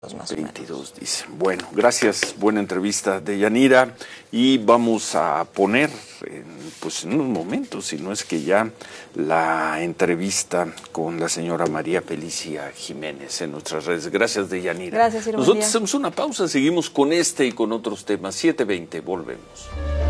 Más 22 dice. Bueno, gracias, buena entrevista de Yanira, y vamos a poner en unos momentos, si no es que ya, la entrevista con la señora María Felicia Jiménez en nuestras redes. Gracias, de Yanira. Gracias, Ciro. Nosotros hacemos una pausa, seguimos con este y con otros temas. 7:20, volvemos.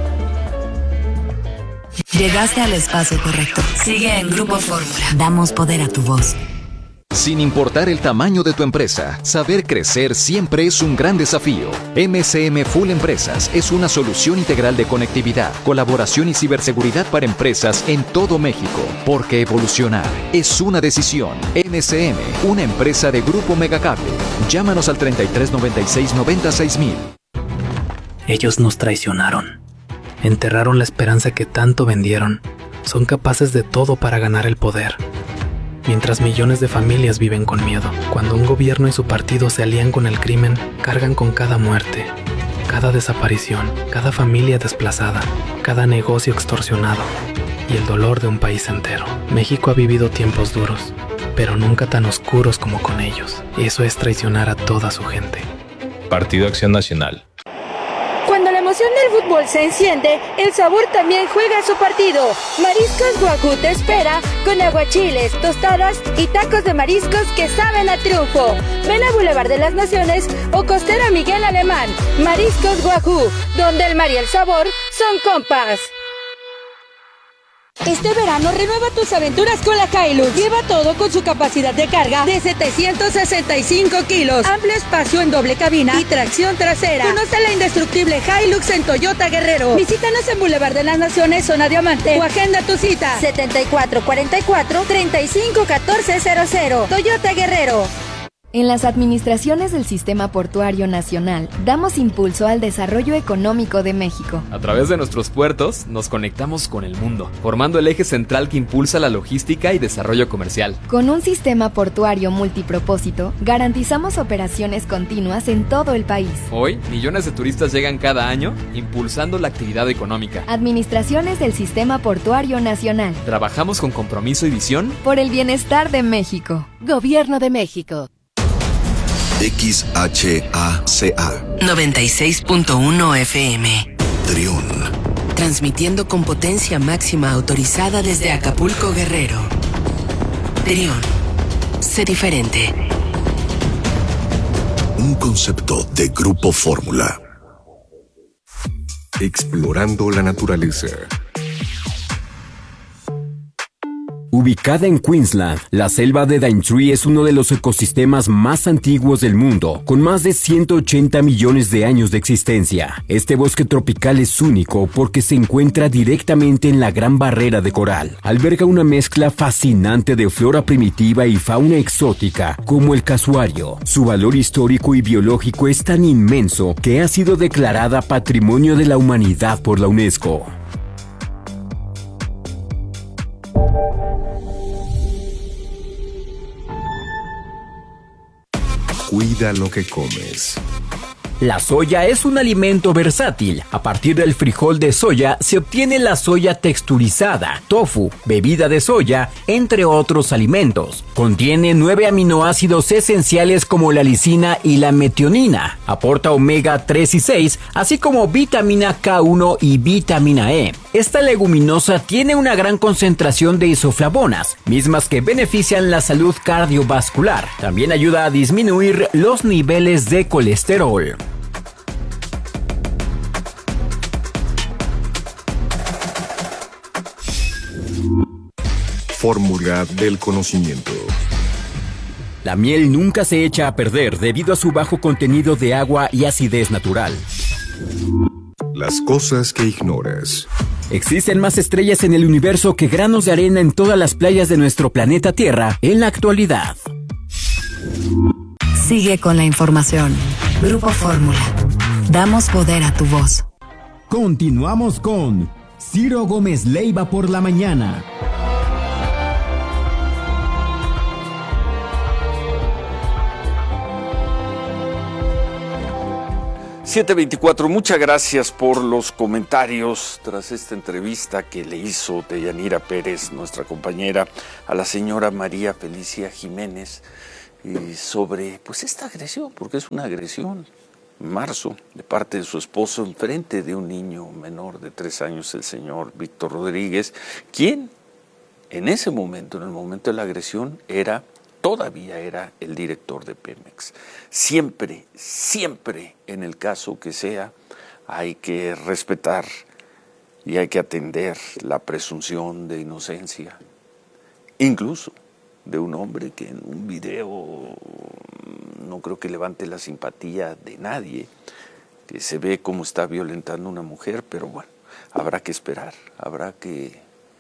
Llegaste al espacio correcto. Sigue en Grupo Fórmula. Damos poder a tu voz. Sin importar el tamaño de tu empresa, saber crecer siempre es un gran desafío. MCM Full Empresas es una solución integral de conectividad, colaboración y ciberseguridad para empresas en todo México. Porque evolucionar es una decisión. MCM, una empresa de Grupo Megacable. Llámanos al 3396-96000. Ellos nos traicionaron. Enterraron la esperanza que tanto vendieron. Son capaces de todo para ganar el poder. Mientras millones de familias viven con miedo, cuando un gobierno y su partido se alían con el crimen, cargan con cada muerte, cada desaparición, cada familia desplazada, cada negocio extorsionado y el dolor de un país entero. México ha vivido tiempos duros, pero nunca tan oscuros como con ellos. Eso es traicionar a toda su gente. Partido Acción Nacional. Cuando la emoción del fútbol se enciende, el sabor también juega su partido. Mariscos Guajú te espera con aguachiles, tostadas y tacos de mariscos que saben a triunfo. Ven a Boulevard de las Naciones o Costera Miguel Alemán. Mariscos Guajú, donde el mar y el sabor son compas. Este verano renueva tus aventuras con la Hilux. Lleva todo con su capacidad de carga de 765 kilos, amplio espacio en doble cabina y tracción trasera. Conoce la indestructible Hilux en Toyota Guerrero. Visítanos en Boulevard de las Naciones, zona Diamante, o agenda tu cita 7444-351400. Toyota Guerrero. En las administraciones del Sistema Portuario Nacional, damos impulso al desarrollo económico de México. A través de nuestros puertos, nos conectamos con el mundo, formando el eje central que impulsa la logística y desarrollo comercial. Con un sistema portuario multipropósito, garantizamos operaciones continuas en todo el país. Hoy, millones de turistas llegan cada año, impulsando la actividad económica. Administraciones del Sistema Portuario Nacional. Trabajamos con compromiso y visión por el bienestar de México. Gobierno de México. XHACA 96.1 FM. Triun. Transmitiendo con potencia máxima autorizada desde Acapulco, Guerrero. Triun. Sé diferente. Un concepto de Grupo Fórmula. Explorando la naturaleza. Ubicada en Queensland, la selva de Daintree es uno de los ecosistemas más antiguos del mundo, con más de 180 millones de años de existencia. Este bosque tropical es único porque se encuentra directamente en la Gran Barrera de Coral. Alberga una mezcla fascinante de flora primitiva y fauna exótica, como el casuario. Su valor histórico y biológico es tan inmenso que ha sido declarada Patrimonio de la Humanidad por la UNESCO. Cuida lo que comes. La soya es un alimento versátil. A partir del frijol de soya se obtiene la soya texturizada, tofu, bebida de soya, entre otros alimentos. Contiene 9 aminoácidos esenciales como la lisina y la metionina. Aporta omega 3 y 6, así como vitamina K1 y vitamina E. Esta leguminosa tiene una gran concentración de isoflavonas, mismas que benefician la salud cardiovascular. También ayuda a disminuir los niveles de colesterol. Fórmula del conocimiento. La miel nunca se echa a perder debido a su bajo contenido de agua y acidez natural. Las cosas que ignoras. Existen más estrellas en el universo que granos de arena en todas las playas de nuestro planeta Tierra en la actualidad. Sigue con la información. Grupo Fórmula. Damos poder a tu voz. Continuamos con Ciro Gómez Leiva por la mañana. 7:24, muchas gracias por los comentarios tras esta entrevista que le hizo Deyanira Pérez, nuestra compañera, a la señora María Felicia Jiménez. sobre pues esta agresión, porque es una agresión. En marzo, de parte de su esposo, en frente de un niño menor de 3 años, el señor Víctor Rodríguez, quien en ese momento, en el momento de la agresión, todavía era el director de Pemex. Siempre, siempre, en el caso que sea, hay que respetar y hay que atender la presunción de inocencia, incluso de un hombre que en un video no creo que levante la simpatía de nadie, que se ve cómo está violentando a una mujer, pero bueno, habrá que esperar, habrá que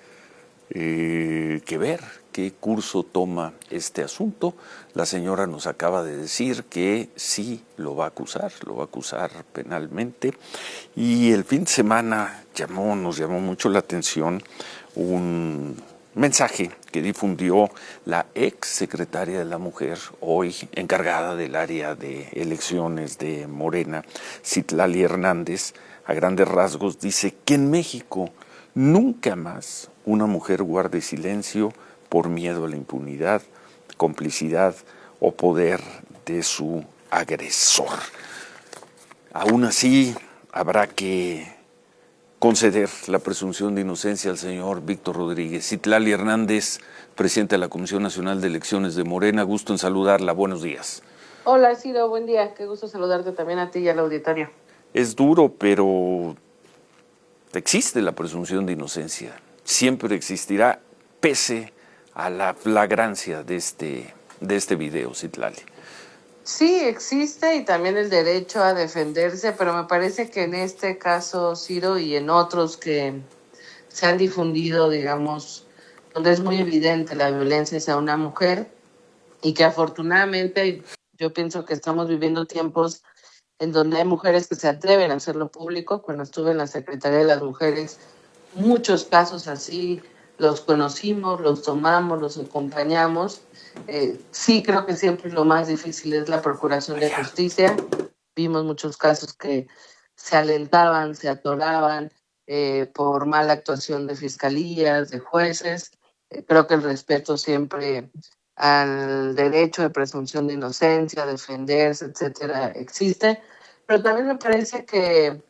ver qué curso toma este asunto. La señora nos acaba de decir que sí lo va a acusar penalmente, y el fin de semana nos llamó mucho la atención un mensaje que difundió la ex secretaria de la Mujer, hoy encargada del área de elecciones de Morena, Citlali Hernández. A grandes rasgos dice que en México nunca más una mujer guarde silencio por miedo a la impunidad, complicidad o poder de su agresor. Aún así, habrá que conceder la presunción de inocencia al señor Víctor Rodríguez. Citlali Hernández, presidenta de la Comisión Nacional de Elecciones de Morena, gusto en saludarla, buenos días. Hola Ciro, buen día, qué gusto saludarte también a ti y al auditorio. Es duro, pero existe la presunción de inocencia, siempre existirá, pese a la flagrancia de este video, Citlali. Sí, existe, y también el derecho a defenderse, pero me parece que en este caso, Ciro, y en otros que se han difundido, digamos, donde es muy evidente la violencia hacia una mujer, y que afortunadamente yo pienso que estamos viviendo tiempos en donde hay mujeres que se atreven a hacerlo público. Cuando estuve en la Secretaría de las Mujeres, muchos casos así los conocimos, los tomamos, los acompañamos. Sí, creo que siempre lo más difícil es la procuración de justicia. Vimos muchos casos que se alentaban, se atoraban por mala actuación de fiscalías, de jueces. Creo que el respeto siempre al derecho de presunción de inocencia, defenderse, etcétera, existe. Pero también me parece que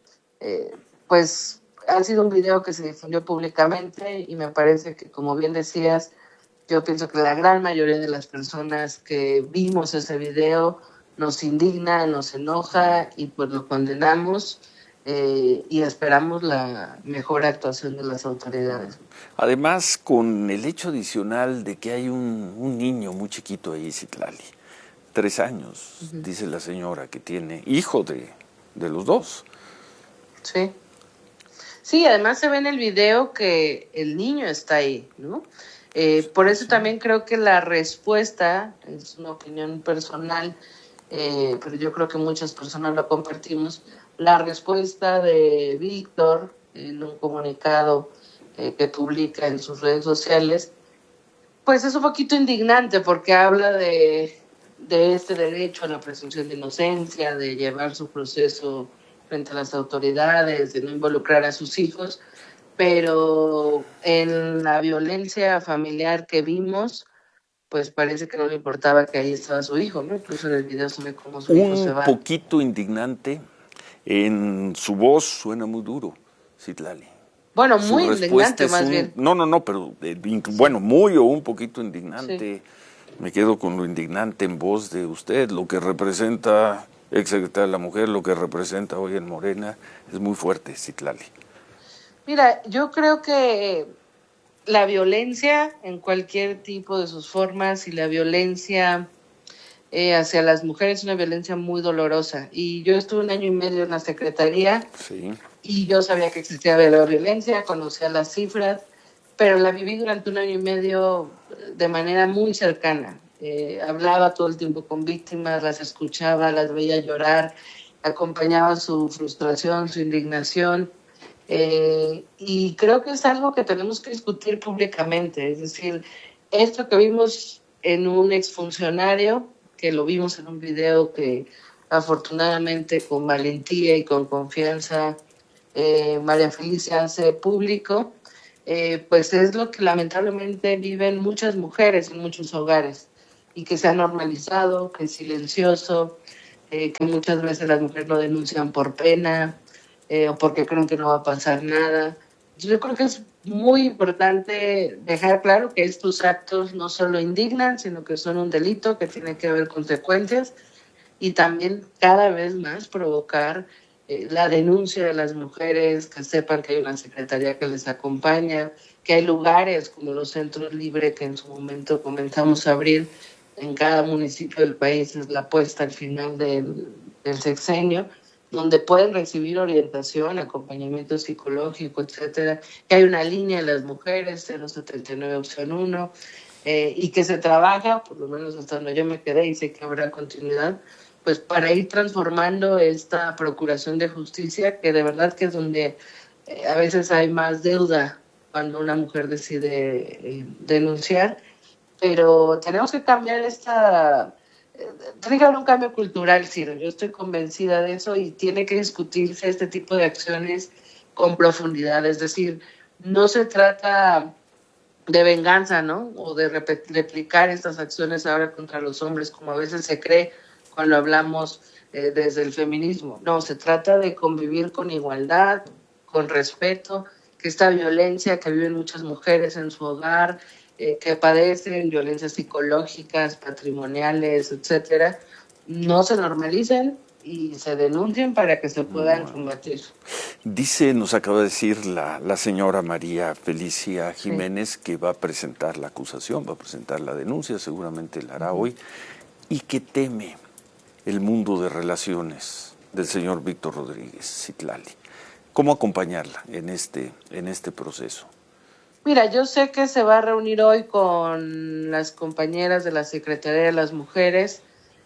pues ha sido un video que se difundió públicamente, y me parece que, como bien decías, yo pienso que la gran mayoría de las personas que vimos ese video nos indigna, nos enoja, y pues lo condenamos y esperamos la mejor actuación de las autoridades. Además, con el hecho adicional de que hay un niño muy chiquito ahí, Citlali, 3 años, dice la señora, que tiene hijo de los dos. Sí. Sí, además se ve en el video que el niño está ahí, ¿no? Por eso también creo que la respuesta, es una opinión personal, pero yo creo que muchas personas lo compartimos, la respuesta de Víctor en un comunicado que publica en sus redes sociales, pues es un poquito indignante, porque habla de este derecho a la presunción de inocencia, de llevar su proceso frente a las autoridades, de no involucrar a sus hijos, pero en la violencia familiar que vimos, pues parece que no le importaba que ahí estaba su hijo, ¿no? Incluso en el video se ve cómo su hijo se va. Un poquito indignante, en su voz suena muy duro, Citlali. Bueno, muy indignante más bien. No, pero bueno, muy o un poquito indignante. Sí. Me quedo con lo indignante en voz de usted, lo que representa exsecretaria de la Mujer, lo que representa hoy en Morena, es muy fuerte, Citlali. Mira, yo creo que la violencia en cualquier tipo de sus formas, y la violencia hacia las mujeres, es una violencia muy dolorosa. Y yo estuve 1 año y medio en la Secretaría, sí, y yo sabía que existía la violencia, conocía las cifras, pero la viví durante 1 año y medio de manera muy cercana. Hablaba todo el tiempo con víctimas, las escuchaba, las veía llorar, acompañaba su frustración, su indignación, y creo que es algo que tenemos que discutir públicamente. Es decir, esto que vimos en un exfuncionario, que lo vimos en un video que afortunadamente con valentía y con confianza María Felicia hace público, pues es lo que lamentablemente viven muchas mujeres en muchos hogares. y que se ha normalizado, que es silencioso, que muchas veces las mujeres lo denuncian por pena o porque creen que no va a pasar nada. Yo creo que es muy importante dejar claro que estos actos no solo indignan, sino que son un delito que tiene que haber consecuencias, y también cada vez más provocar la denuncia de las mujeres, que sepan que hay una secretaría que les acompaña, que hay lugares como los centros libres que en su momento comenzamos a abrir en cada municipio del país, es la apuesta al final del sexenio, donde pueden recibir orientación, acompañamiento psicológico, etcétera, que hay una línea de las mujeres, 079 opción 1, y que se trabaja, por lo menos hasta donde yo me quedé, y sé que habrá continuidad, pues para ir transformando esta procuración de justicia, que de verdad que es donde a veces hay más deuda cuando una mujer decide denunciar, pero tenemos que cambiar tiene que haber un cambio cultural, Ciro, yo estoy convencida de eso, y tiene que discutirse este tipo de acciones con profundidad, es decir, no se trata de venganza, ¿no? O de replicar estas acciones ahora contra los hombres, como a veces se cree cuando hablamos desde el feminismo. No, se trata de convivir con igualdad, con respeto, que esta violencia que viven muchas mujeres en su hogar, que padecen violencias psicológicas, patrimoniales, etcétera, no se normalicen y se denuncien para que se puedan combatir. Dice, nos acaba de decir la señora María Felicia Jiménez, que va a presentar la acusación, va a presentar la denuncia, seguramente la hará hoy, y que teme el mundo de relaciones del señor Víctor Rodríguez Citlali. ¿Cómo acompañarla en este proceso? Mira, yo sé que se va a reunir hoy con las compañeras de la Secretaría de las Mujeres.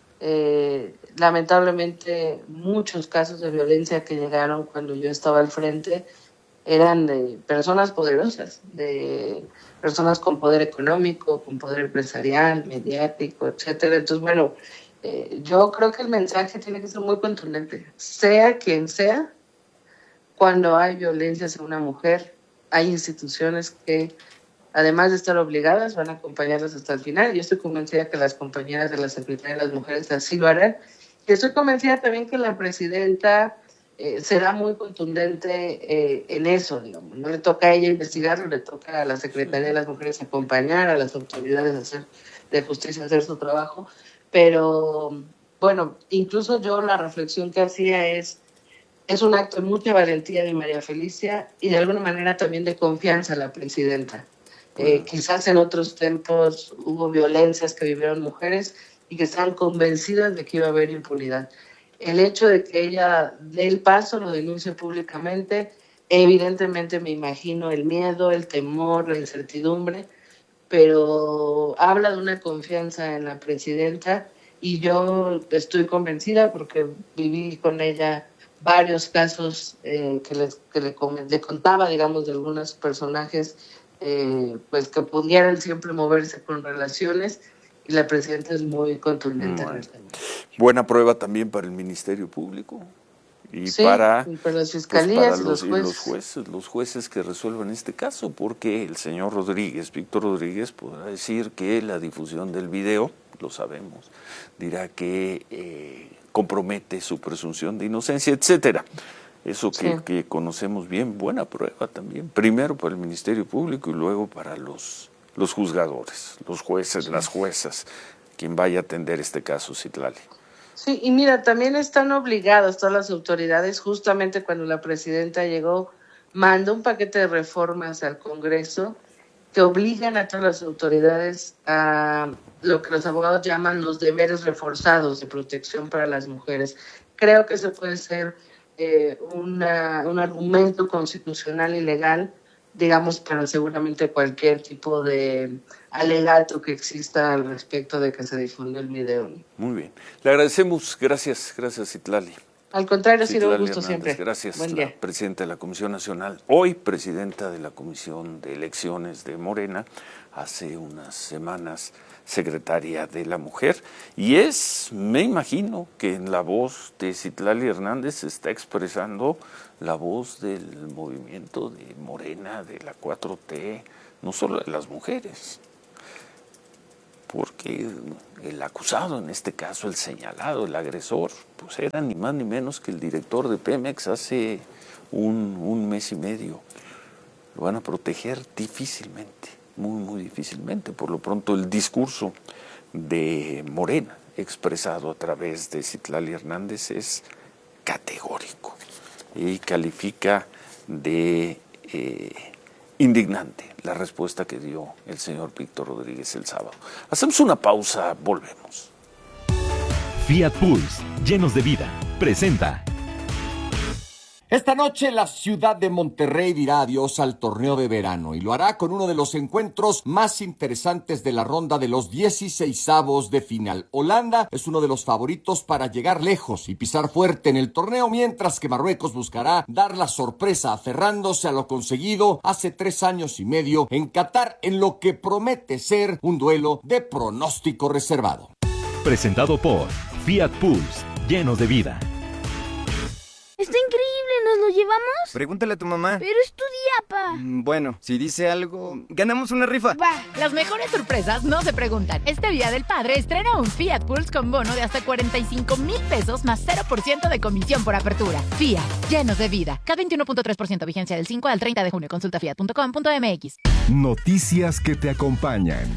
Lamentablemente, muchos casos de violencia que llegaron cuando yo estaba al frente eran de personas poderosas, de personas con poder económico, con poder empresarial, mediático, etcétera. Entonces, bueno, yo creo que el mensaje tiene que ser muy contundente. Sea quien sea, cuando hay violencia hacia una mujer, hay instituciones que, además de estar obligadas, van a acompañarlas hasta el final. Yo estoy convencida que las compañeras de la Secretaría de las Mujeres así lo harán. Y estoy convencida también que la presidenta será muy contundente en eso, digamos. No le toca a ella investigarlo, le toca a la Secretaría de las Mujeres acompañar, a las autoridades de justicia hacer su trabajo. Pero, bueno, incluso yo la reflexión que hacía es un acto de mucha valentía de María Felicia y de alguna manera también de confianza a la presidenta. Quizás en otros tiempos hubo violencias que vivieron mujeres y que estaban convencidas de que iba a haber impunidad. El hecho de que ella dé el paso, lo denuncie públicamente, evidentemente me imagino el miedo, el temor, la incertidumbre, pero habla de una confianza en la presidenta, y yo estoy convencida porque viví con ella varios casos que le contaba, digamos, de algunos personajes pues que pudieran siempre moverse con relaciones, y la presidenta es muy contundente. Buena prueba también para el Ministerio Público y sí, para las fiscalías, pues y los jueces que resuelvan este caso, porque el señor Rodríguez, Víctor Rodríguez, podrá decir que la difusión del video, lo sabemos, dirá que compromete su presunción de inocencia, etcétera. Eso que conocemos bien, buena prueba también, primero para el Ministerio Público y luego para los juzgadores, los jueces, las juezas, quien vaya a atender este caso, Citlali. Sí, y mira, también están obligadas todas las autoridades, justamente cuando la presidenta llegó, mandó un paquete de reformas al Congreso que obligan a todas las autoridades a lo que los abogados llaman los deberes reforzados de protección para las mujeres. Creo que eso puede ser un argumento constitucional y legal, digamos, para seguramente cualquier tipo de alegato que exista al respecto de que se difunde el video. Muy bien. Le agradecemos. Gracias, Citlali. Al contrario, ha sido un gusto siempre. Gracias. Buen día. La presidenta de la Comisión Nacional, hoy presidenta de la Comisión de Elecciones de Morena, hace unas semanas secretaria de la Mujer, y me imagino que en la voz de Citlali Hernández se está expresando la voz del movimiento de Morena, de la 4T, no solo de las mujeres, porque el acusado, en este caso el señalado, el agresor, pues era ni más ni menos que el director de Pemex hace un mes y medio. Lo van a proteger difícilmente, muy difícilmente. Por lo pronto el discurso de Morena, expresado a través de Citlali Hernández, es categórico y califica de indignante la respuesta que dio el señor Víctor Rodríguez el sábado. Hacemos una pausa, volvemos. Fiat Pulse, llenos de vida, presenta. Esta noche la ciudad de Monterrey dirá adiós al torneo de verano y lo hará con uno de los encuentros más interesantes de la ronda de los 16avos de final. Holanda es uno de los favoritos para llegar lejos y pisar fuerte en el torneo, mientras que Marruecos buscará dar la sorpresa aferrándose a lo conseguido hace 3 años y medio en Qatar, en lo que promete ser un duelo de pronóstico reservado. Presentado por Fiat Pulse, llenos de vida. ¡Está increíble! ¿Nos lo llevamos? Pregúntale a tu mamá. Pero es tu día, pa. Bueno, si dice algo, ganamos una rifa. Va. Las mejores sorpresas no se preguntan. Este Día del Padre estrena un Fiat Pulse con bono de hasta 45,000 pesos más 0% de comisión por apertura. Fiat, llenos de vida. Cada 21.3%, vigencia del 5 al 30 de junio. Consulta fiat.com.mx. Noticias que te acompañan.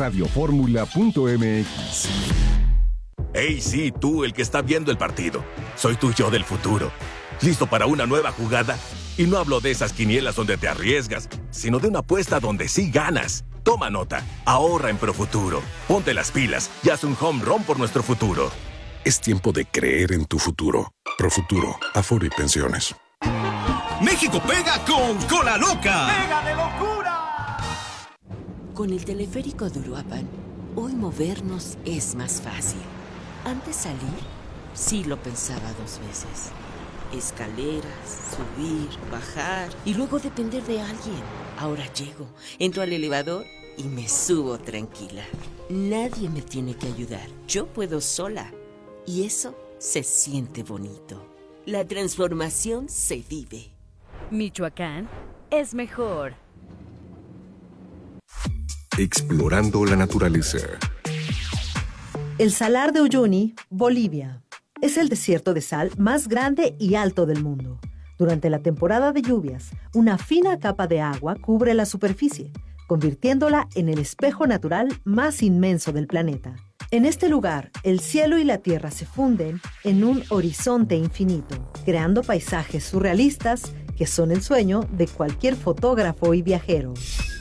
Radioformula.mx. Hey, sí, tú, el que está viendo el partido. Soy tu yo del futuro. ¿Listo para una nueva jugada? Y no hablo de esas quinielas donde te arriesgas, sino de una apuesta donde sí ganas. Toma nota, ahorra en Profuturo. Ponte las pilas y haz un home run por nuestro futuro. Es tiempo de creer en tu futuro. Profuturo, Afore y Pensiones. México pega con Cola Loca. ¡Pega de locura! Con el teleférico de Uruapan, hoy movernos es más fácil. Antes salir, sí lo pensaba 2 veces. Escaleras, subir, bajar y luego depender de alguien. Ahora llego, entro al elevador y me subo tranquila. Nadie me tiene que ayudar. Yo puedo sola. Y eso se siente bonito. La transformación se vive. Michoacán es mejor. Explorando la naturaleza. El Salar de Uyuni, Bolivia. Es el desierto de sal más grande y alto del mundo. Durante la temporada de lluvias, una fina capa de agua cubre la superficie, convirtiéndola en el espejo natural más inmenso del planeta. En este lugar, el cielo y la tierra se funden en un horizonte infinito, creando paisajes surrealistas que son el sueño de cualquier fotógrafo y viajero.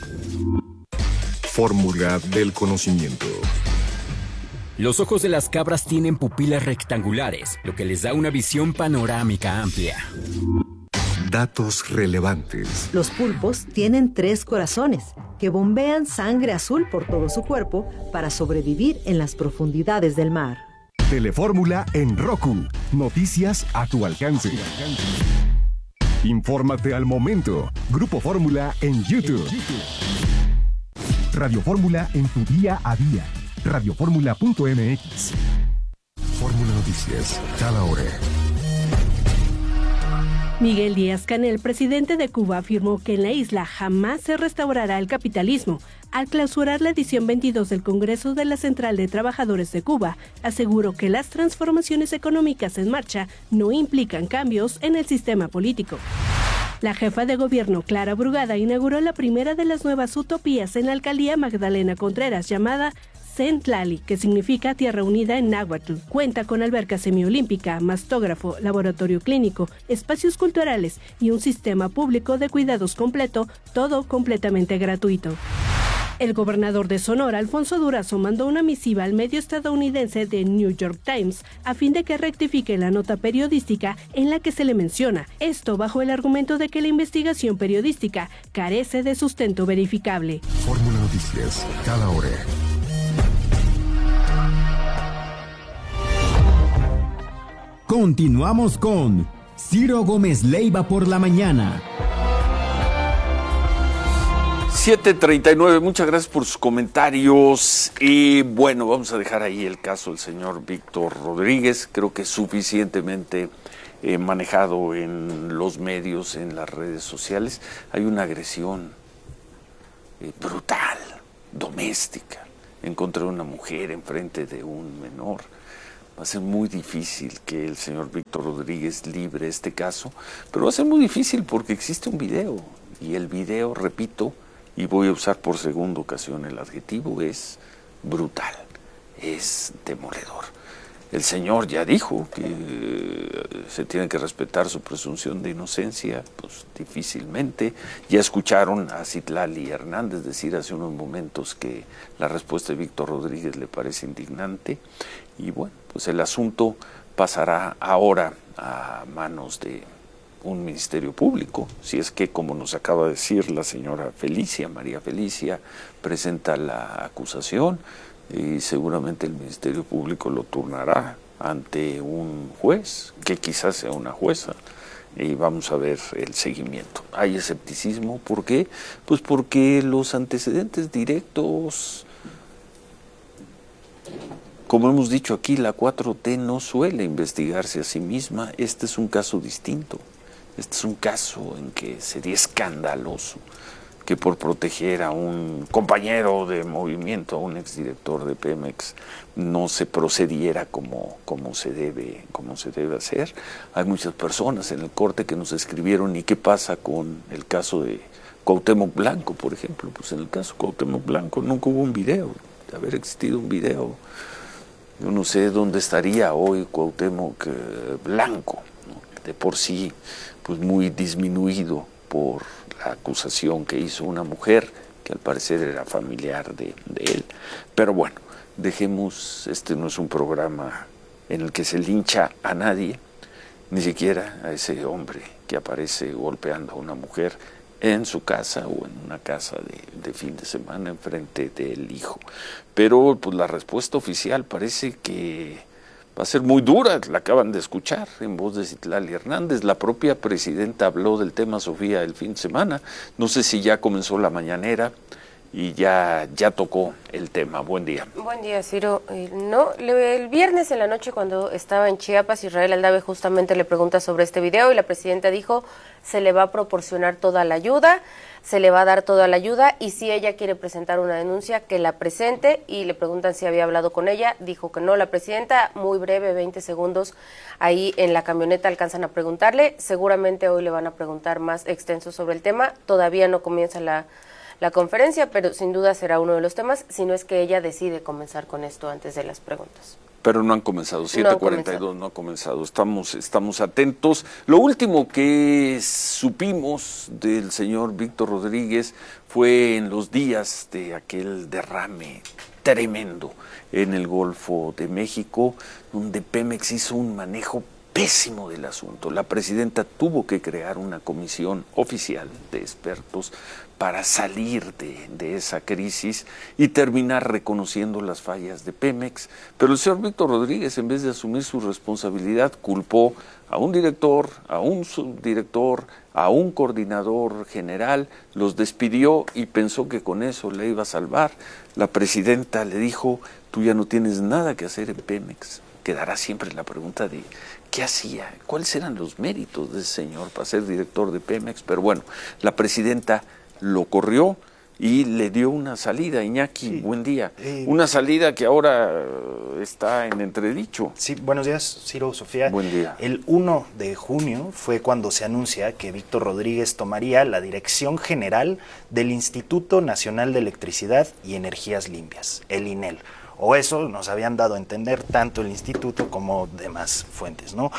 Fórmula del conocimiento. Los ojos de las cabras tienen pupilas rectangulares, lo que les da una visión panorámica amplia. Datos relevantes. Los pulpos tienen 3 corazones que bombean sangre azul por todo su cuerpo para sobrevivir en las profundidades del mar. Telefórmula en Roku. Noticias a tu alcance. Infórmate al momento. Grupo Fórmula en YouTube. Radio Fórmula en tu día a día. Radioformula.mx. Fórmula Noticias, cada hora. Miguel Díaz-Canel, presidente de Cuba, afirmó que en la isla jamás se restaurará el capitalismo. Al clausurar la edición 22 del Congreso de la Central de Trabajadores de Cuba, aseguró que las transformaciones económicas en marcha no implican cambios en el sistema político. La jefa de gobierno, Clara Brugada, inauguró la primera de las nuevas utopías en la alcaldía Magdalena Contreras, llamada Centlali, que significa Tierra Unida en náhuatl. Cuenta con alberca semiolímpica, mastógrafo, laboratorio clínico, espacios culturales y un sistema público de cuidados completo, todo completamente gratuito. El gobernador de Sonora, Alfonso Durazo, mandó una misiva al medio estadounidense The New York Times a fin de que rectifique la nota periodística en la que se le menciona. Esto bajo el argumento de que la investigación periodística carece de sustento verificable. Fórmula Noticias, cada hora. Continuamos con Ciro Gómez Leiva por la mañana. 7:39, muchas gracias por sus comentarios. Y bueno, vamos a dejar ahí el caso del señor Víctor Rodríguez. Creo que es suficientemente manejado en los medios, en las redes sociales. Hay una agresión brutal, doméstica, en contra de una mujer en frente de un menor. Va a ser muy difícil que el señor Víctor Rodríguez libre este caso, pero va a ser muy difícil porque existe un video, y el video, repito, y voy a usar por segunda ocasión el adjetivo, es brutal, es demoledor. El señor ya dijo que se tiene que respetar su presunción de inocencia, pues difícilmente. Ya escucharon a Citlali Hernández decir hace unos momentos que la respuesta de Víctor Rodríguez le parece indignante. Y bueno, pues el asunto pasará ahora a manos de un ministerio público, si es que, como nos acaba de decir la señora Felicia, María Felicia, presenta la acusación, y seguramente el Ministerio Público lo turnará ante un juez, que quizás sea una jueza, y vamos a ver el seguimiento. Hay escepticismo, ¿por qué? Pues porque los antecedentes directos, como hemos dicho aquí, la 4T no suele investigarse a sí misma. Este es un caso distinto, este es un caso en que sería escandaloso que por proteger a un compañero de movimiento, a un exdirector de Pemex, no se procediera como se debe hacer. Hay muchas personas en el corte que nos escribieron, ¿y qué pasa con el caso de Cuauhtémoc Blanco, por ejemplo? Pues en el caso de Cuauhtémoc Blanco nunca hubo un video. De haber existido un video, yo no sé dónde estaría hoy Cuauhtémoc Blanco, ¿no? De por sí, pues muy disminuido por la acusación que hizo una mujer que al parecer era familiar de él. Pero bueno, dejemos, este no es un programa en el que se lincha a nadie, ni siquiera a ese hombre que aparece golpeando a una mujer en su casa o en una casa de fin de semana en frente del hijo. Pero pues la respuesta oficial parece que va a ser muy dura, la acaban de escuchar en voz de Citlali Hernández. La propia presidenta habló del tema, Sofía, el fin de semana. No sé si ya comenzó la mañanera y ya tocó el tema. Buen día. Buen día, Ciro. El viernes en la noche, cuando estaba en Chiapas, Israel Aldave justamente le pregunta sobre este video y la presidenta dijo: se le va a proporcionar toda la ayuda, se le va a dar toda la ayuda, y si ella quiere presentar una denuncia, que la presente. Y le preguntan si había hablado con ella, dijo que no. La presidenta, muy breve, 20 segundos, ahí en la camioneta alcanzan a preguntarle. Seguramente hoy le van a preguntar más extenso sobre el tema. Todavía no comienza la conferencia, pero sin duda será uno de los temas, si no es que ella decide comenzar con esto antes de las preguntas. Pero no han comenzado, 7:42 no ha comenzado, estamos atentos. Lo último que supimos del señor Víctor Rodríguez fue en los días de aquel derrame tremendo en el Golfo de México, donde Pemex hizo un manejo pésimo del asunto. La presidenta tuvo que crear una comisión oficial de expertos para salir de esa crisis y terminar reconociendo las fallas de Pemex. Pero el señor Víctor Rodríguez, en vez de asumir su responsabilidad, culpó a un director, a un subdirector, a un coordinador general, los despidió y pensó que con eso le iba a salvar. La presidenta le dijo: tú ya no tienes nada que hacer en Pemex. Quedará siempre la pregunta de ¿qué hacía? ¿Cuáles eran los méritos de ese señor para ser director de Pemex? Pero bueno, la presidenta lo corrió y le dio una salida. Iñaki, sí, buen día. Una salida que ahora está en entredicho. Sí, buenos días, Ciro, Sofía. Buen día. El 1 de junio fue cuando se anuncia que Víctor Rodríguez tomaría la dirección general del Instituto Nacional de Electricidad y Energías Limpias, el INEL. O eso nos habían dado a entender tanto el instituto como demás fuentes, ¿no?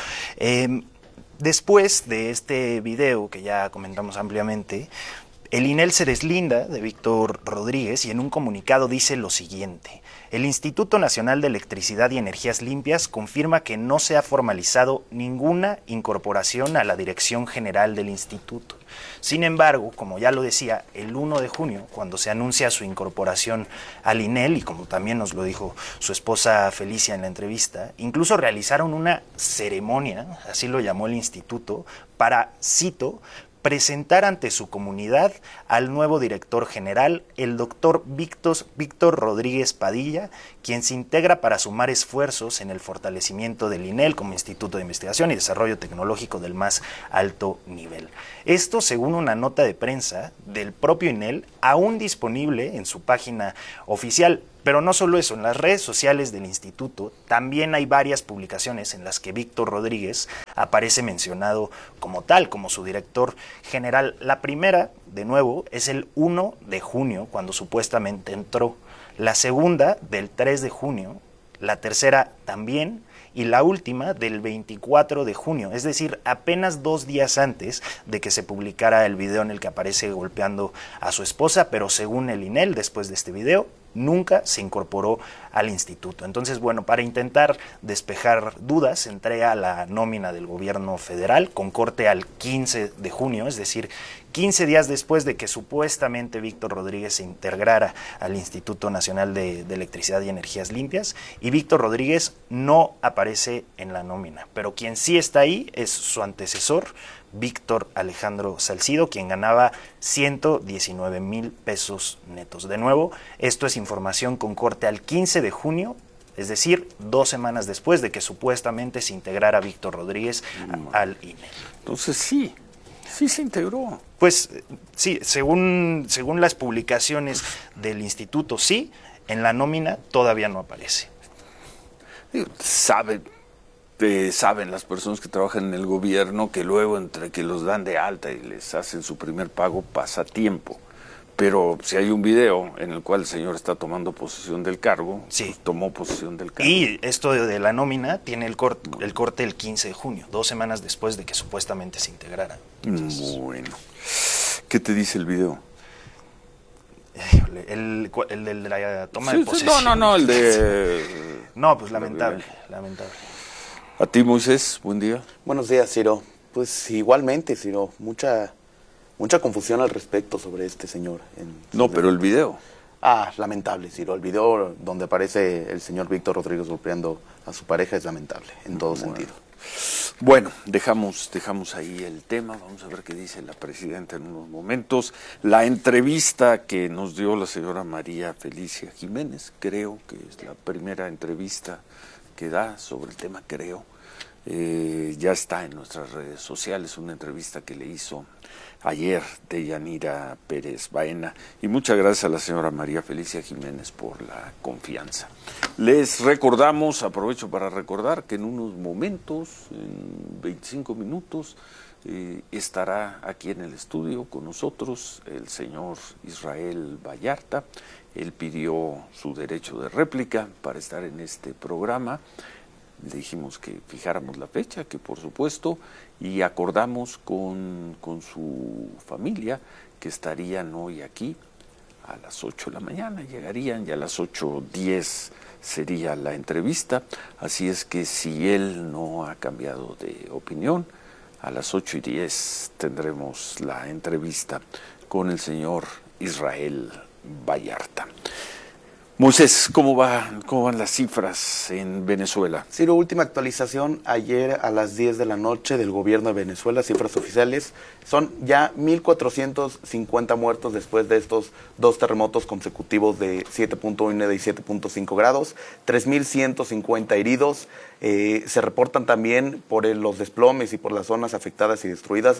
Después de este video que ya comentamos ampliamente, el INEL se deslinda de Víctor Rodríguez y en un comunicado dice lo siguiente: el Instituto Nacional de Electricidad y Energías Limpias confirma que no se ha formalizado ninguna incorporación a la dirección general del instituto. Sin embargo, como ya lo decía, el 1 de junio, cuando se anuncia su incorporación al INEL, y como también nos lo dijo su esposa Felicia en la entrevista, incluso realizaron una ceremonia, así lo llamó el instituto, para, cito, presentar ante su comunidad al nuevo director general, el doctor Víctor Rodríguez Padilla, quien se integra para sumar esfuerzos en el fortalecimiento del INEL como Instituto de Investigación y Desarrollo Tecnológico del más alto nivel. Esto según una nota de prensa del propio INEL, aún disponible en su página oficial. Pero no solo eso, en las redes sociales del instituto también hay varias publicaciones en las que Víctor Rodríguez aparece mencionado como tal, como su director general. La primera, de nuevo, es el 1 de junio, cuando supuestamente entró. La segunda, del 3 de junio. La tercera también. Y la última del 24 de junio, es decir, apenas 2 días antes de que se publicara el video en el que aparece golpeando a su esposa, pero según el INEL, después de este video, nunca se incorporó al instituto. Entonces, bueno, para intentar despejar dudas, se entrega la nómina del gobierno federal con corte al 15 de junio, es decir, 15 días después de que supuestamente Víctor Rodríguez se integrara al Instituto Nacional de Electricidad y Energías Limpias, y Víctor Rodríguez no aparece en la nómina, pero quien sí está ahí es su antecesor, Víctor Alejandro Salcido, quien ganaba 119,000 pesos netos. De nuevo, esto es información con corte al 15 de junio, es decir, 2 semanas después de que supuestamente se integrara Víctor Rodríguez al INE. Entonces sí se integró. Pues sí, según las publicaciones del instituto, sí, en la nómina todavía no aparece. Saben las personas que trabajan en el gobierno que luego entre que los dan de alta y les hacen su primer pago pasa tiempo. Pero si hay un video en el cual el señor está tomando posesión del cargo, sí, pues tomó posesión del cargo. Y esto de la nómina tiene el corte el 15 de junio, 2 semanas después de que supuestamente se integrara. Entonces, bueno, ¿qué te dice el video? El de la toma de posesión. No, el de... No, pues lamentable. A ti, Moisés, buen día. Buenos días, Ciro. Pues igualmente, Ciro, mucha confusión al respecto sobre este señor. Pero el video. Lamentable, Ciro. El video donde aparece el señor Víctor Rodríguez golpeando a su pareja es lamentable, en todo sentido. Bueno, dejamos ahí el tema. Vamos a ver qué dice la presidenta en unos momentos. La entrevista que nos dio la señora María Felicia Jiménez, creo que es la primera entrevista que da sobre el tema, creo. Ya está en nuestras redes sociales, una entrevista que le hizo ayer Deyanira Pérez Baena, y muchas gracias a la señora María Felicia Jiménez por la confianza. Les recordamos, aprovecho para recordar que en unos momentos, en 25 minutos, estará aquí en el estudio con nosotros el señor Israel Vallarta. Él pidió su derecho de réplica para estar en este programa. Le dijimos que fijáramos la fecha, que por supuesto, y acordamos con su familia que estarían hoy aquí a las 8 de la mañana, llegarían y a las 8:10 sería la entrevista, así es que si él no ha cambiado de opinión, a las 8:10 tendremos la entrevista con el señor Israel Vallarta. Moisés, ¿cómo van las cifras en Venezuela? Ciro, última actualización ayer a las 10 de la noche del gobierno de Venezuela, cifras oficiales, son ya 1,450 muertos después de estos 2 terremotos consecutivos de 7.1 y 7.5 grados, 3,150 heridos. Se reportan también por los desplomes y por las zonas afectadas y destruidas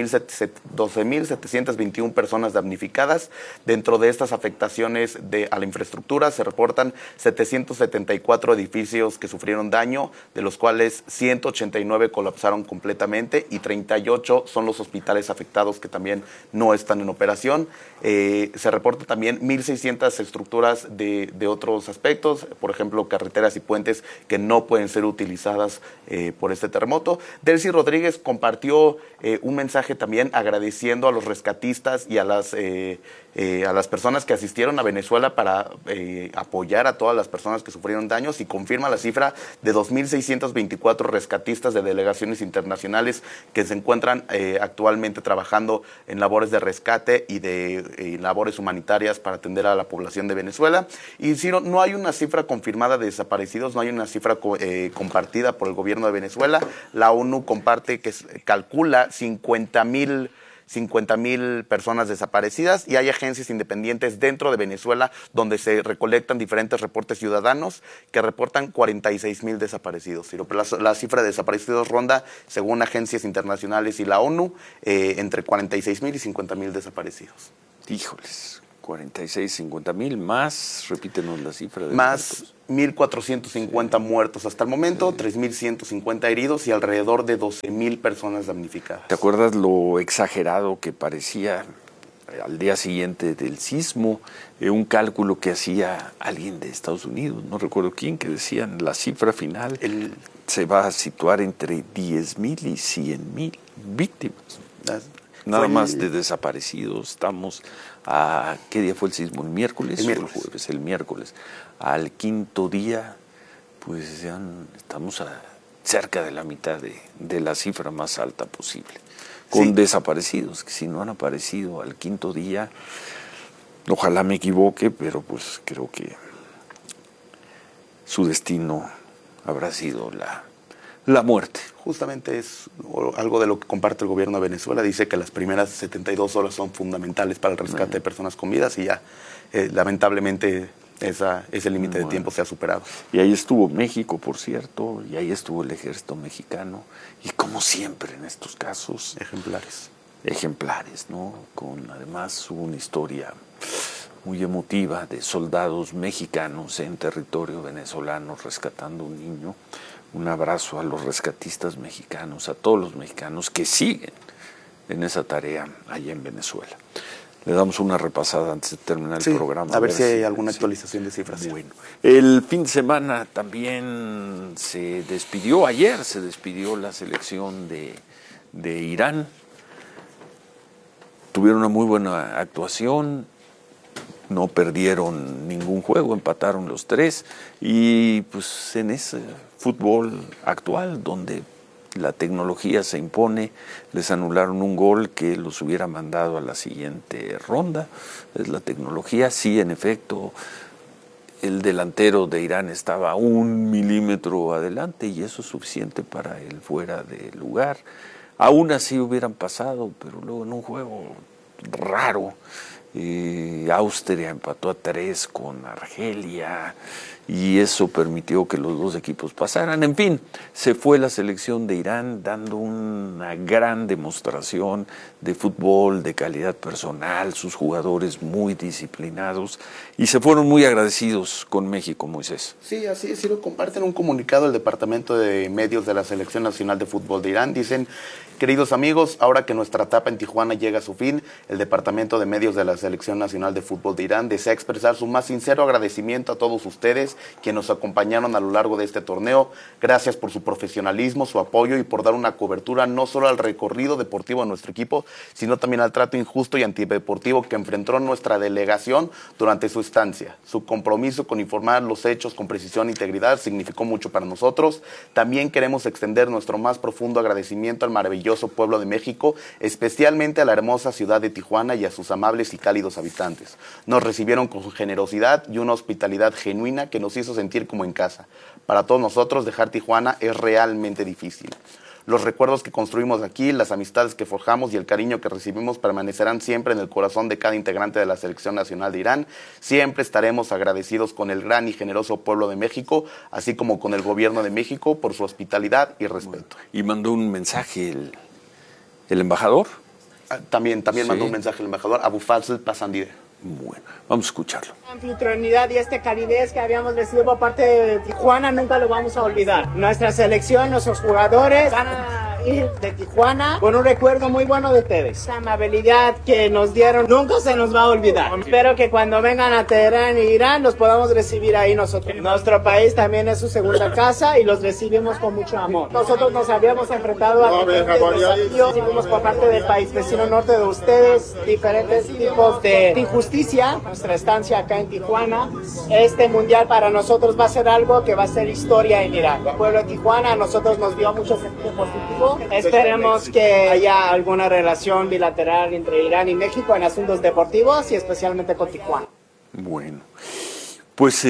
12,721 personas damnificadas. Dentro de estas afectaciones a la infraestructura se reportan 774 edificios que sufrieron daño, de los cuales 189 colapsaron completamente y 38 son los hospitales afectados que también no están en operación. Se reporta también 1,600 estructuras de otros aspectos, por ejemplo, carreteras y puentes que no pueden ser utilizadas por este terremoto. Delcy Rodríguez compartió un mensaje también agradeciendo a los rescatistas y a las personas que asistieron a Venezuela para apoyar a todas las personas que sufrieron daños, y confirma la cifra de 2,624 rescatistas de delegaciones internacionales que se encuentran actualmente trabajando en labores de rescate y de labores humanitarias para atender a la población de Venezuela. Y Ciro, no hay una cifra confirmada de desaparecidos, no hay una cifra compartida por el gobierno de Venezuela. La ONU comparte que calcula 50,000 personas desaparecidas, y hay agencias independientes dentro de Venezuela donde se recolectan diferentes reportes ciudadanos que reportan 46,000 desaparecidos. Pero la cifra de desaparecidos ronda, según agencias internacionales y la ONU, entre 46,000 y 50,000 desaparecidos. Híjoles, 46, 50,000 más, repítenos la cifra de más 1,450 muertos hasta el momento, 3,150 heridos y alrededor de 12,000 personas damnificadas. ¿Te acuerdas lo exagerado que parecía al día siguiente del sismo? Un cálculo que hacía alguien de Estados Unidos, no recuerdo quién, que decían la cifra final se va a situar entre 10,000 y 100,000 víctimas. Nada más de desaparecidos. Estamos a... ¿Qué día fue el sismo? ¿El miércoles? El miércoles. ¿O el jueves? El miércoles. Al quinto día, pues ya estamos cerca de la mitad de la cifra más alta posible. Con desaparecidos, que si no han aparecido al quinto día, ojalá me equivoque, pero pues creo que su destino habrá sido la muerte. Justamente es algo de lo que comparte el gobierno de Venezuela. Dice que las primeras 72 horas son fundamentales para el rescate de personas con vidas y ya, lamentablemente, ese límite de tiempo se ha superado. Y ahí estuvo México, por cierto, y ahí estuvo el ejército mexicano. Y como siempre en estos casos... Ejemplares, ¿no? Con además una historia muy emotiva de soldados mexicanos en territorio venezolano rescatando un niño. Un abrazo a los rescatistas mexicanos, a todos los mexicanos que siguen en esa tarea allá en Venezuela. Le damos una repasada antes de terminar el programa. A ver si hay alguna actualización de cifras. Bueno, el fin de semana también se despidió, ayer se despidió la selección de Irán. Tuvieron una muy buena actuación. No perdieron ningún juego, empataron los 3 y pues en ese fútbol actual donde la tecnología se impone, les anularon un gol que los hubiera mandado a la siguiente ronda. Es la tecnología, sí, en efecto, el delantero de Irán estaba 1 milímetro adelante y eso es suficiente para el fuera de lugar. Aún así hubieran pasado, pero luego en un juego raro, Austria empató a 3 con Argelia y eso permitió que los dos equipos pasaran. En fin, se fue la selección de Irán dando una gran demostración de fútbol, de calidad personal, sus jugadores muy disciplinados y se fueron muy agradecidos con México, Moisés. Sí, así es, lo comparten un comunicado del Departamento de Medios de la Selección Nacional de Fútbol de Irán. Dicen: queridos amigos, ahora que nuestra etapa en Tijuana llega a su fin, el Departamento de Medios de la Selección Nacional de Fútbol de Irán desea expresar su más sincero agradecimiento a todos ustedes quienes nos acompañaron a lo largo de este torneo. Gracias por su profesionalismo, su apoyo y por dar una cobertura no solo al recorrido deportivo de nuestro equipo, sino también al trato injusto y antideportivo que enfrentó nuestra delegación durante su estancia. Su compromiso con informar los hechos con precisión e integridad significó mucho para nosotros. También queremos extender nuestro más profundo agradecimiento al maravilloso pueblo de México, especialmente a la hermosa ciudad de Tijuana y a sus amables y cálidos habitantes. Nos recibieron con generosidad y una hospitalidad genuina que nos hizo sentir como en casa. Para todos nosotros dejar Tijuana es realmente difícil. Los recuerdos que construimos aquí, las amistades que forjamos y el cariño que recibimos permanecerán siempre en el corazón de cada integrante de la Selección Nacional de Irán. Siempre estaremos agradecidos con el gran y generoso pueblo de México, así como con el gobierno de México por su hospitalidad y respeto. Y mandó un mensaje el embajador. También mandó un mensaje el embajador, Abu Fazl Pasandide. Bueno, vamos a escucharlo. La anfitrionidad y este calidez que habíamos recibido por parte de Tijuana nunca lo vamos a olvidar. Nuestra selección, nuestros jugadores van a ir de Tijuana con un recuerdo muy bueno de ustedes. Esa amabilidad que nos dieron nunca se nos va a olvidar. Espero que cuando vengan a Teherán e Irán los podamos recibir ahí nosotros. Nuestro país también es su segunda casa y los recibimos con mucho amor. Nosotros nos habíamos enfrentado a diferentes desafíos. Recibimos por parte del país vecino norte de ustedes diferentes tipos de injusticias. Nuestra estancia acá en Tijuana, este mundial para nosotros va a ser algo que va a ser historia en Irán. El pueblo de Tijuana a nosotros nos dio mucho sentido positivo. Esperemos que haya alguna relación bilateral entre Irán y México en asuntos deportivos y especialmente con Tijuana. Bueno, pues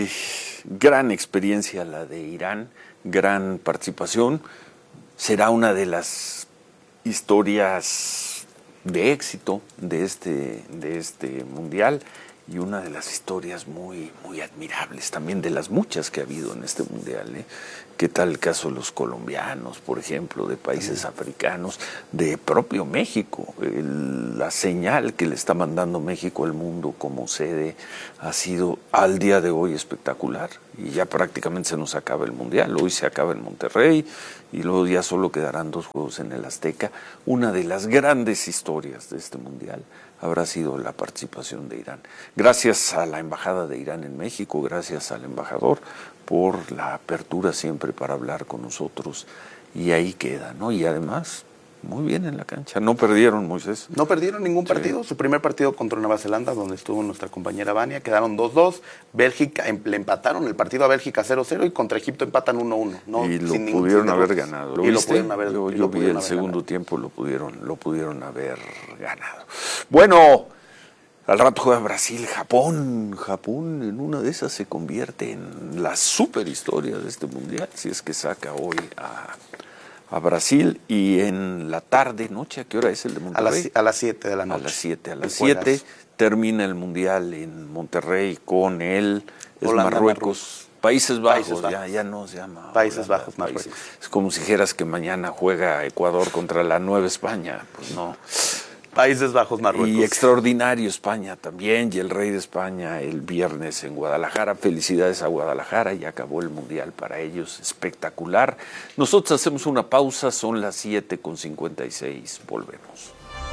gran experiencia la de Irán, gran participación. Será una de las historias de éxito de este mundial y una de las historias muy, muy admirables, también de las muchas que ha habido en este mundial, ¿eh? ¿Qué tal el caso de los colombianos, por ejemplo, de países africanos, de propio México? La señal que le está mandando México al mundo como sede ha sido al día de hoy espectacular, y ya prácticamente se nos acaba el mundial. Hoy se acaba en Monterrey y luego ya solo quedarán 2 juegos en el Azteca. Una de las grandes historias de este mundial habrá sido la participación de Irán. Gracias a la Embajada de Irán en México, gracias al embajador por la apertura siempre para hablar con nosotros, y ahí queda, ¿no? Y además, muy bien en la cancha. No perdieron, Moisés. No perdieron ningún partido. Sí. Su primer partido contra Nueva Zelanda, donde estuvo nuestra compañera Vania, quedaron 2-2. Bélgica, le empataron el partido a Bélgica 0-0 y contra Egipto empatan 1-1. No, y lo pudieron haber ganado. Y lo pudieron haber ganado. Yo vi el segundo tiempo, lo pudieron haber ganado. Bueno, al rato juega Brasil, Japón en una de esas se convierte en la super historia de este mundial, si es que saca hoy a Brasil. Y en la tarde, noche, ¿a qué hora es el de Monterrey? A las 7 de la noche. A las 7 termina el mundial en Monterrey con el Marruecos. Países Bajos, ya no se llama Países Bajos, Marruecos. Es como si dijeras que mañana juega Ecuador contra la Nueva España, pues no. Países Bajos, Marruecos. Y extraordinario España también, y el rey de España el viernes en Guadalajara. Felicidades a Guadalajara, ya acabó el mundial para ellos, espectacular. Nosotros hacemos una pausa, son las 7:56, volvemos.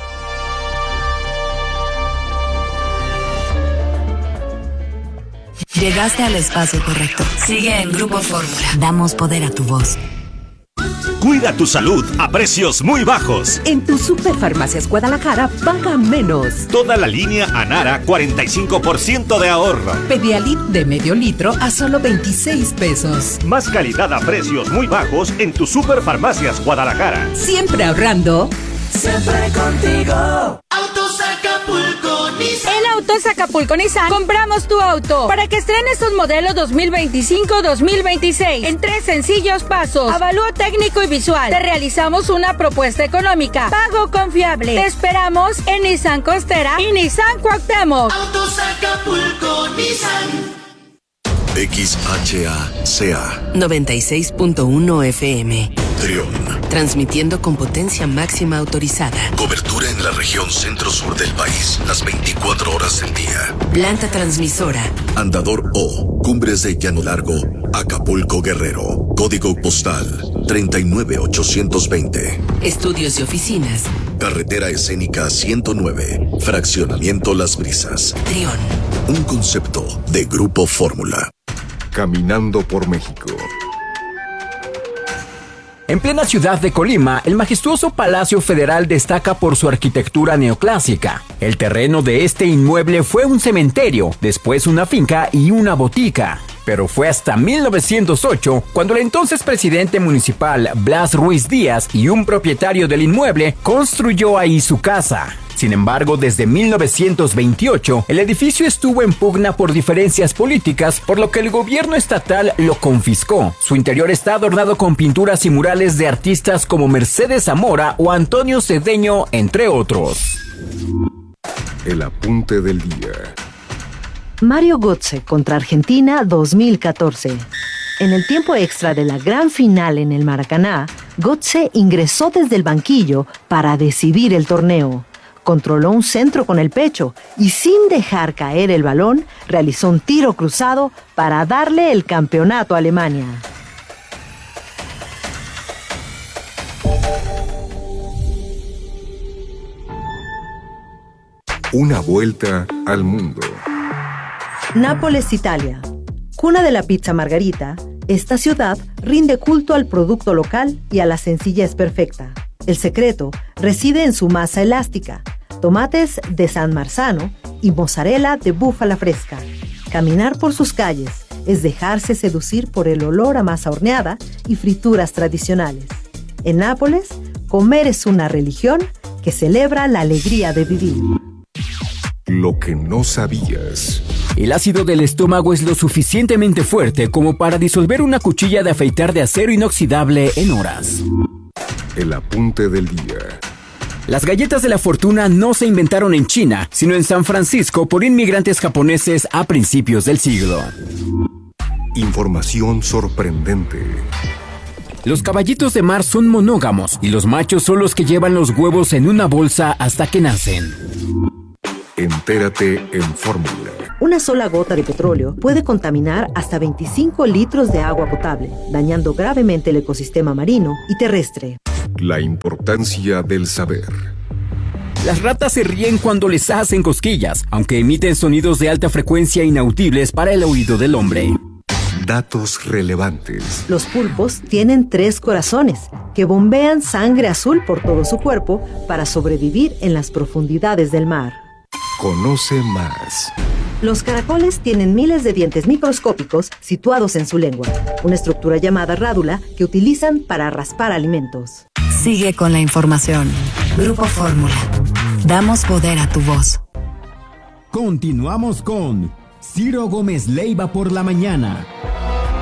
Llegaste al espacio correcto. Sigue en Grupo Fórmula. Damos poder a tu voz. Cuida tu salud a precios muy bajos. En tu Superfarmacias Guadalajara paga menos. Toda la línea Anara, 45% de ahorro. Pedialit de medio litro a solo 26 pesos. Más calidad a precios muy bajos en tu Superfarmacias Guadalajara. Siempre ahorrando. Siempre contigo. Autos Acapulco Nissan. En Autos Acapulco Nissan compramos tu auto para que estrenes tus modelos 2025-2026 en 3 sencillos pasos. Avalúo técnico y visual. Te realizamos una propuesta económica. Pago confiable. Te esperamos en Nissan Costera y Nissan Cuauhtémoc. Autos Acapulco Nissan. XHACA 96.1 FM. Trión. Transmitiendo con potencia máxima autorizada. Cobertura en la región centro-sur del país, las 24 horas del día. Planta transmisora. Andador O, Cumbres de Llano Largo, Acapulco, Guerrero. Código postal 39820. Estudios y oficinas. Carretera Escénica 109, Fraccionamiento Las Brisas. Trión. Un concepto de Grupo Fórmula. Caminando por México. En plena ciudad de Colima, el majestuoso Palacio Federal destaca por su arquitectura neoclásica. El terreno de este inmueble fue un cementerio, después una finca y una botica. Pero fue hasta 1908 cuando el entonces presidente municipal Blas Ruiz Díaz y un propietario del inmueble construyó ahí su casa. Sin embargo, desde 1928, el edificio estuvo en pugna por diferencias políticas, por lo que el gobierno estatal lo confiscó. Su interior está adornado con pinturas y murales de artistas como Mercedes Zamora o Antonio Cedeño, entre otros. El apunte del día. Mario Götze contra Argentina 2014. En el tiempo extra de la gran final en el Maracaná, Götze ingresó desde el banquillo para decidir el torneo. Controló un centro con el pecho y sin dejar caer el balón, realizó un tiro cruzado para darle el campeonato a Alemania. Una vuelta al mundo. Nápoles, Italia. Cuna de la pizza margarita, esta ciudad rinde culto al producto local y a la sencillez perfecta. El secreto reside en su masa elástica, tomates de San Marzano y mozzarella de búfala fresca. Caminar por sus calles es dejarse seducir por el olor a masa horneada y frituras tradicionales. En Nápoles, comer es una religión que celebra la alegría de vivir. Lo que no sabías. El ácido del estómago es lo suficientemente fuerte como para disolver una cuchilla de afeitar de acero inoxidable en horas. El apunte del día. Las galletas de la fortuna no se inventaron en China, sino en San Francisco por inmigrantes japoneses a principios del siglo. Información sorprendente. Los caballitos de mar son monógamos y los machos son los que llevan los huevos en una bolsa hasta que nacen. Entérate en Fórmula. Una sola gota de petróleo puede contaminar hasta 25 litros de agua potable, dañando gravemente el ecosistema marino y terrestre. La importancia del saber. Las ratas se ríen cuando les hacen cosquillas, aunque emiten sonidos de alta frecuencia inaudibles para el oído del hombre. Datos relevantes. Los pulpos tienen 3 corazones que bombean sangre azul por todo su cuerpo para sobrevivir en las profundidades del mar. Conoce más. Los caracoles tienen miles de dientes microscópicos situados en su lengua, una estructura llamada rádula que utilizan para raspar alimentos. Sigue con la información. Grupo Fórmula. Damos poder a tu voz. Continuamos con Ciro Gómez Leiva por la mañana.